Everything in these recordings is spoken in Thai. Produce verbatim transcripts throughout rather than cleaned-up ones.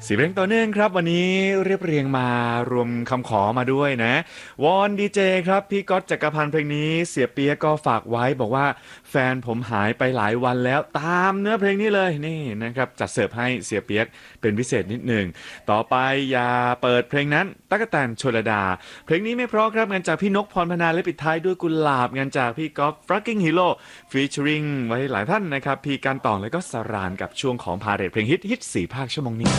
สีเพลงต่อเนื่องครับวันนี้เรียบเรียงมารวมคำขอมาด้วยนะวอนดีเจครับพี่ก๊อตจักรพันธ์เพลงนี้เสียเปียกก็ฝากไว้บอกว่าแฟนผมหายไปหลายวันแล้วตามเนื้อเพลงนี้เลยนี่นะครับจัดเสิร์ฟให้เสียเปียกเป็นพิเศษนิดหนึ่งต่อไปอย่าเปิดเพลงนั้นตั๊กแตนชลดาเพลงนี้ไม่เพราะครับงานจากพี่นกพรพนาและปิดท้ายด้วยกุหลาบงานจากพี่ก๊อฟฟรักกิ้งฮีโร่ฟีเจอริงไว้หลายท่านนะครับพี่การต่องและก็สรานกับช่วงของพาเรทเพลงฮิตฮิตสี่ภาคชั่วโมงนี้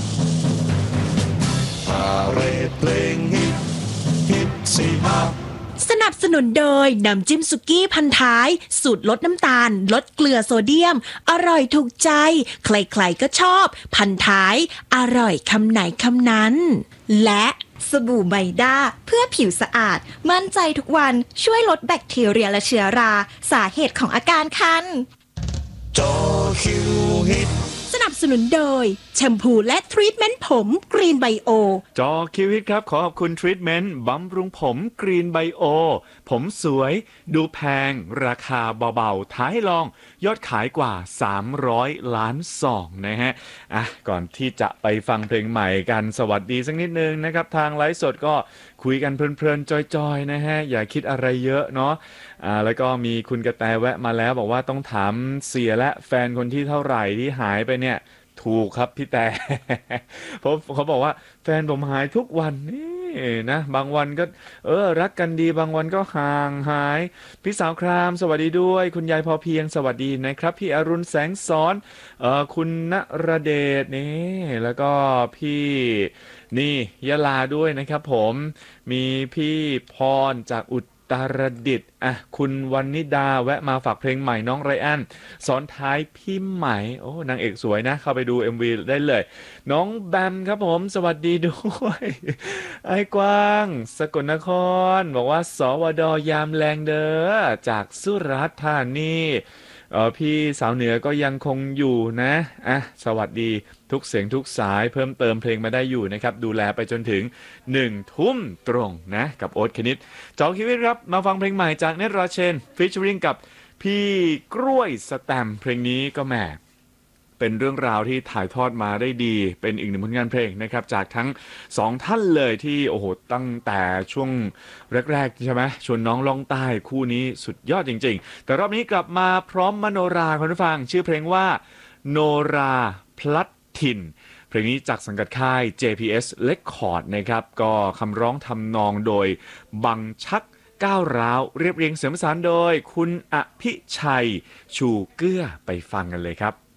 พาเรทเพลงฮิตฮิตสี่ภาคสนับสนุนโดยน้ำจิ้มสุกี้พันท้ายสูตรลดน้ำตาลลดเกลือโซเดียมอร่อยถูกใจใครๆก็ชอบพันท้ายอร่อยคำไหนคำนั้นและสบู่ไมด้าเพื่อผิวสะอาดมั่นใจทุกวันช่วยลดแบคทีเรียและเชื้อราสาเหตุของอาการคันจอคิวฮิตสนับสนุนโดยแชมพูและทรีทเมนต์ผมกรีนไบโอจอคิวฮิตครับขอขอบคุณทรีทเมนต์บำรุงผมกรีนไบโอผมสวยดูแพงราคาเบาๆท้ายลองยอดขายกว่าสามร้อยล้านซองนะฮะอ่ะก่อนที่จะไปฟังเพลงใหม่กันสวัสดีสักนิดนึงนะครับทางไลฟ์สดก็คุยกันเพลินๆจอยๆนะฮะอย่าคิดอะไรเยอะเนาะอ่าแล้วก็มีคุณกระแตแวะมาแล้วบอกว่าต้องถามเสียและแฟนคนที่เท่าไหร่ที่หายไปเนี่ยถูกครับพี่แต่เพราะเขาบอกว่าแฟนผมหายทุกวันนี่นะบางวันก็เออรักกันดีบางวันก็ห่างหายพี่สาวครามสวัสดีด้วยคุณยายพอเพียงสวัสดีนะครับพี่อรุณแสงสอนเออคุณณรเดชนี่แล้วก็พี่นี่ยะลาด้วยนะครับผมมีพี่พรจากอุตรดิตถ์อ่ะคุณวันนิดาแวะมาฝากเพลงใหม่น้องไรอันสอนท้ายพี่ใหม่โอ้นางเอกสวยนะเข้าไปดู เอ็ม วี ได้เลยน้องแบมครับผมสวัสดีด้วยไอ้กว้างสกลนครบอกว่าสวดยามแรงเด้อจากสุราษฎร์ธานีเออพี่สาวเหนือก็ยังคงอยู่นะอ่ะสวัสดีทุกเสียงทุกสายเพิ่มเติมเพลงมาได้อยู่นะครับดูแลไปจนถึงหนึ่งทุ่มตรงนะกับโอ๊ตคณิตจอคิวิตครับมาฟังเพลงใหม่จากเนตราเชนฟีเจอริงกับพี่กล้วยสแตมเพลงนี้ก็แหมเป็นเรื่องราวที่ถ่ายทอดมาได้ดีเป็นอีกหนึ่งผลงานเพลงนะครับจากทั้งสองท่านเลยที่โอ้โหตั้งแต่ช่วงแรกๆใช่ไหมชวนน้องล่องใต้คู่นี้สุดยอดจริงๆแต่รอบนี้กลับมาพร้อมมโนราคุณผู้ฟังชื่อเพลงว่าโนราพลัดถิ่นเพลงนี้จากสังกัดค่าย เจ พี เอส Record นะครับก็คำร้องทำนองโดยบังชักก้าวร้าวเรียบเรียงเสียงประสานโดยคุณอภิชัยชูเกื้อไปฟังกันเลยครับ